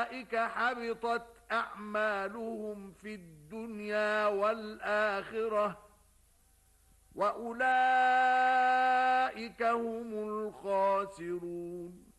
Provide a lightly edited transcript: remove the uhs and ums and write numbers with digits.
أولئك حبطت أعمالهم في الدنيا والآخرة وأولئك هم الخاسرون.